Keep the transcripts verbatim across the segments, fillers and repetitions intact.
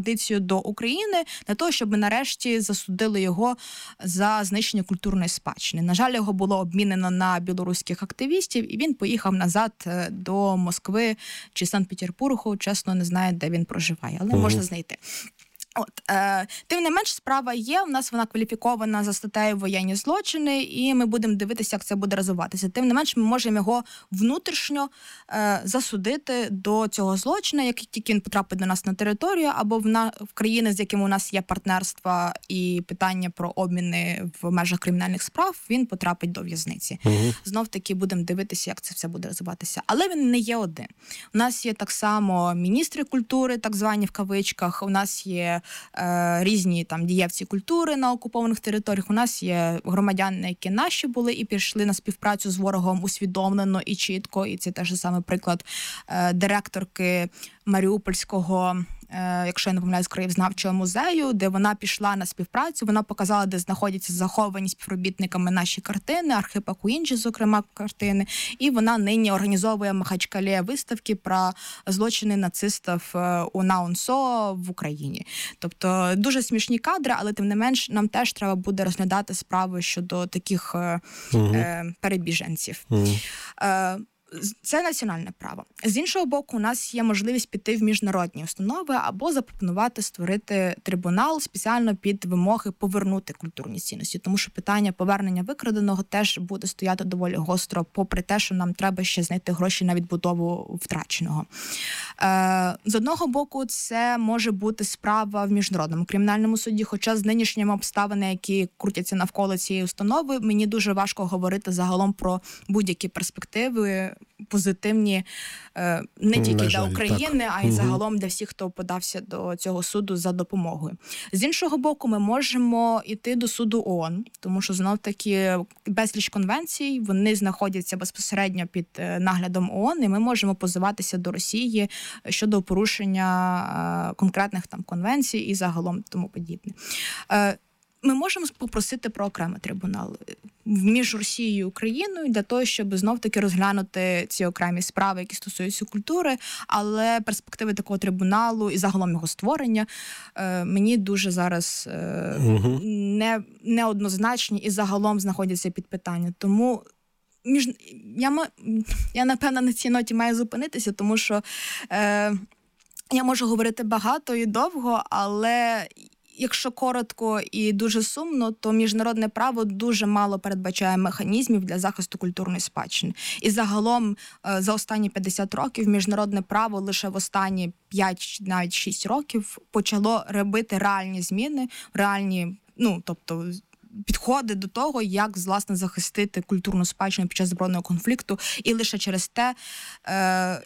екстрадицію до України для того, щоб нарешті засудили його за знищення культурної спадщини. На жаль, його було обмінено на білоруських активістів, і він поїхав назад до Москви чи Санкт-Петербургу. Чесно, не знаю, де він проживає, але угу. можна знайти. От, е, тим не менш, справа є, у нас вона кваліфікована за статтею воєнні злочини, і ми будемо дивитися, як це буде розвиватися. Тим не менш, ми можемо його внутрішньо е, засудити до цього злочину, як тільки він потрапить до нас на територію, або в, на, в країни, з якими у нас є партнерства і питання про обміни в межах кримінальних справ, він потрапить до в'язниці. Угу. Знов-таки будемо дивитися, як це все буде розвиватися. Але він не є один. У нас є так само міністри культури, так звані в кавичках, у нас є різні там дієвці культури на окупованих територіях. У нас є громадяни, які наші були і пішли на співпрацю з ворогом усвідомлено і чітко. І це теж саме приклад директорки Маріупольського, якщо я не помиляюсь, краєзнавчого музею, де вона пішла на співпрацю, вона показала, де знаходяться заховані співробітниками наші картини, Архипа Куінджі, зокрема, картини, і вона нині організовує в Махачкалі виставки про злочини нацистів у НАУНСО в Україні. Тобто дуже смішні кадри, але тим не менш нам теж треба буде розглядати справи щодо таких угу. е, перебіженців. Угу. Е, Це національне право. З іншого боку, у нас є можливість піти в міжнародні установи або запропонувати створити трибунал спеціально під вимоги повернути культурні цінності, тому що питання повернення викраденого теж буде стояти доволі гостро, попри те, що нам треба ще знайти гроші на відбудову втраченого. З одного боку, це може бути справа в міжнародному кримінальному суді, хоча з нинішніми обставинами, які крутяться навколо цієї установи, мені дуже важко говорити загалом про будь-які перспективи позитивні не тільки для України, так. а й загалом для всіх, хто подався до цього суду за допомогою. З іншого боку, ми можемо йти до суду ООН, тому що знов-таки безліч конвенцій, вони знаходяться безпосередньо під наглядом ООН, і ми можемо позиватися до Росії щодо порушення конкретних там конвенцій і загалом тому подібне. Ми можемо попросити про окремий трибунал між Росією і Україною для того, щоб знов-таки розглянути ці окремі справи, які стосуються культури, але перспективи такого трибуналу і загалом його створення мені дуже зараз угу. не, неоднозначні і загалом знаходяться під питанням. Тому між... я, я, напевно, на цій ноті маю зупинитися, тому що е... я можу говорити багато і довго, але... Якщо коротко і дуже сумно, то міжнародне право дуже мало передбачає механізмів для захисту культурної спадщини. І загалом за останні п'ятдесят років міжнародне право лише в останні п'ять, навіть шість років почало робити реальні зміни, реальні, ну, тобто, підходи до того, як, власне, захистити культурну спадщину під час збройного конфлікту. І лише через те... Е-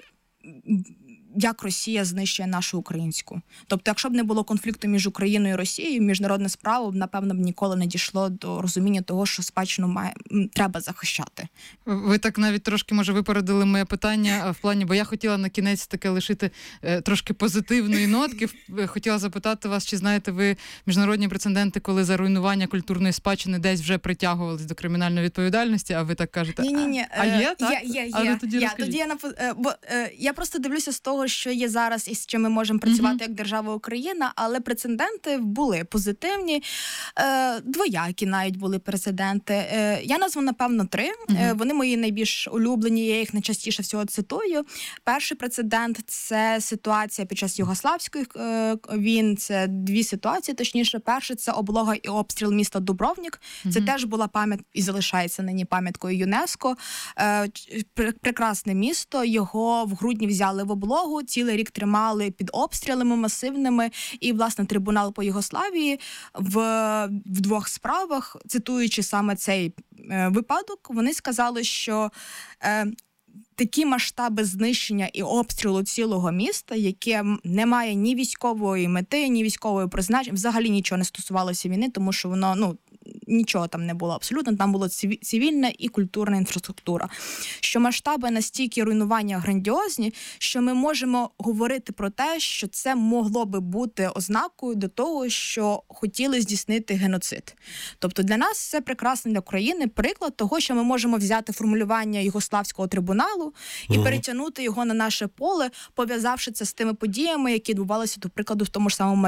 як Росія знищує нашу українську. Тобто, якщо б не було конфлікту між Україною і Росією, міжнародне справо б, напевно, б ніколи не дійшло до розуміння того, що спадщину має, треба захищати. Ви так навіть трошки, може, випередили моє питання в плані, бо я хотіла на кінець таке лишити е, трошки позитивної нотки. Хотіла запитати вас, чи знаєте ви міжнародні прецеденти, коли за руйнування культурної спадщини десь вже притягувались до кримінальної відповідальності, а ви так кажете, Ні-ні-ні, а, а є, так? Є, є, є. А, ну, тоді я, тоді я, бо, е, я просто дивлюся з того, що є зараз і з чим ми можемо працювати mm-hmm. як держава Україна, але прецеденти були позитивні, е, двоякі навіть були прецеденти. Е, я назву, напевно, три. Mm-hmm. Е, вони мої найбільш улюблені, я їх найчастіше всього цитую. Перший прецедент – це ситуація під час югославських е, війн. Це дві ситуації, точніше. Перше – це облога і обстріл міста Дубровник. Mm-hmm. Це теж була пам'ять і залишається нині пам'яткою ЮНЕСКО. Е, прекрасне місто, його в грудні взяли в облогу, цілий рік тримали під обстрілами масивними, і, власне, трибунал по Югославії в, в двох справах, цитуючи саме цей е, випадок, вони сказали, що е, такі масштаби знищення і обстрілу цілого міста, яке не має ні військової мети, ні військової призначення, взагалі нічого не стосувалося війни, тому що воно, ну, нічого там не було абсолютно, там була цивільна і культурна інфраструктура. Що масштаби настільки руйнування грандіозні, що ми можемо говорити про те, що це могло би бути ознакою до того, що хотіли здійснити геноцид. Тобто для нас це прекрасний для України приклад того, що ми можемо взяти формулювання Югославського трибуналу і угу. перетягнути його на наше поле, пов'язавши це з тими подіями, які відбувалися, до прикладу, в тому ж самому